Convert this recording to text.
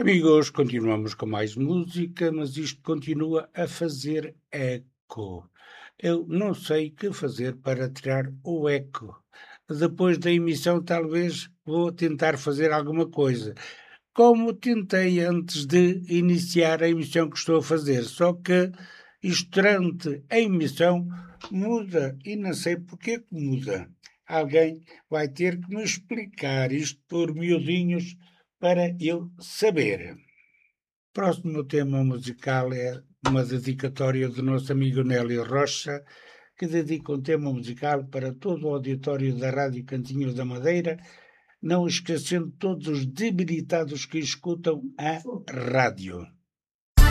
Amigos, continuamos com mais música, mas isto continua a fazer eco. Eu não sei o que fazer para tirar o eco. Depois da emissão, talvez vou tentar fazer alguma coisa. Como tentei antes de iniciar a emissão que estou a fazer, só que isto durante a emissão muda e não sei porque que muda. Alguém vai ter que me explicar isto por miudinhos para eu saber. Próximo tema musical é uma dedicatória do nosso amigo Nélio Rocha, que dedica um tema musical para todo o auditório da Rádio Cantinhos da Madeira, não esquecendo todos os debilitados que escutam a rádio.